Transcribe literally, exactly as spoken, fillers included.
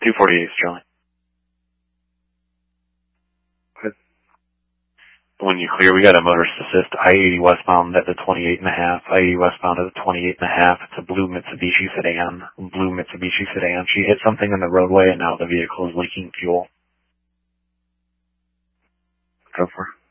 two forty-eight, Charlie. When you clear, we got a motorist assist. I eighty westbound at the twenty-eight and a half. I eighty westbound at the twenty-eight and a half. It's a blue Mitsubishi sedan. Blue Mitsubishi sedan. She hit something in the roadway and now the vehicle is leaking fuel. Go for it.